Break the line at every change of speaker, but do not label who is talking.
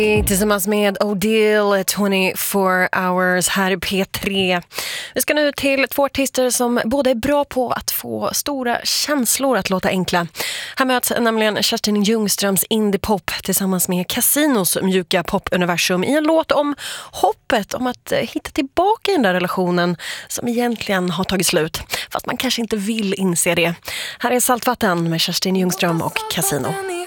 Tillsammans med Odile 24 hours här i P3. Vi ska nu till två artister som både är bra på att få stora känslor att låta enkla. Här möts nämligen Kerstin Ljungströms indie-pop tillsammans med Casinos mjuka pop-universum i en låt om hoppet om att hitta tillbaka i den där relationen som egentligen har tagit slut. Fast man kanske inte vill inse det. Här är Saltvatten med Kerstin Ljungström och Casino.